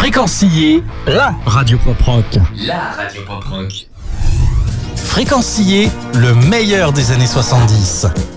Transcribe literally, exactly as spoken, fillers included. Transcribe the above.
Fréquencier, la radio pop rock. La radio pop rock. Fréquencier, le meilleur des années soixante-dix.